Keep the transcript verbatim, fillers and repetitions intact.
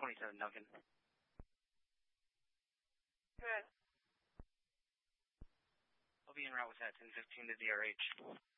twenty-seven, Duncan. Good. I'll be en route with that ten fifteen to D R H.